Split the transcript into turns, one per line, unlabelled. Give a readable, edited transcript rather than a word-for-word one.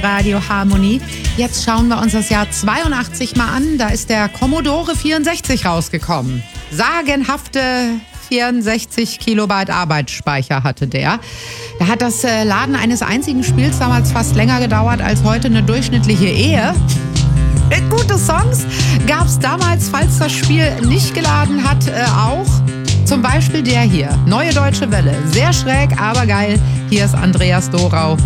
Radio Harmonie. Jetzt schauen wir uns das Jahr 82 mal an. Da ist der Commodore 64 rausgekommen. Sagenhafte 64 Kilobyte Arbeitsspeicher hatte der. Da hat das Laden eines einzigen Spiels damals fast länger gedauert als heute eine durchschnittliche Ehe. Gute Songs gab es damals, falls das Spiel nicht geladen hat, auch. Zum Beispiel der hier, Neue Deutsche Welle. Sehr schräg, aber geil. Hier ist Andreas Dorau.